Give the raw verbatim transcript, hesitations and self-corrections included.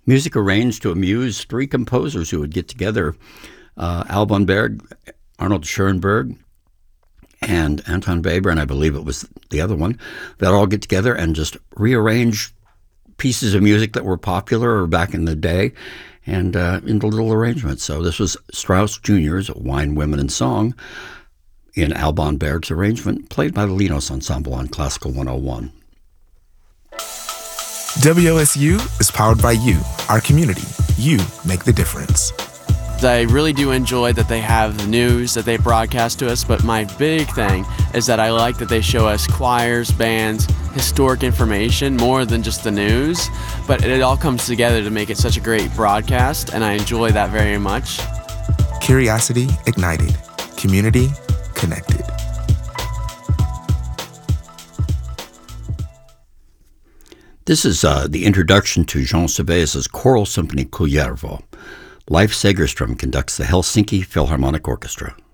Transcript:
Music arranged to amuse three composers who would get together, uh, Alban Berg, Arnold Schoenberg, and Anton Webern, I believe it was the other one, that all get together and just rearrange pieces of music that were popular back in the day and uh, into little arrangements. So this was Strauss Junior's Wine, Women, and Song in Alban Berg's arrangement, played by the Linos Ensemble on Classical one oh one. W O S U is powered by you, our community. You make the difference. I really do enjoy that they have the news that they broadcast to us, but my big thing is that I like that they show us choirs, bands, historic information more than just the news, but it all comes together to make it such a great broadcast, and I enjoy that very much. Curiosity ignited. Community connected. This is uh, the introduction to Jean Sibelius's Choral Symphony Kullervo. Leif Segerström conducts the Helsinki Philharmonic Orchestra.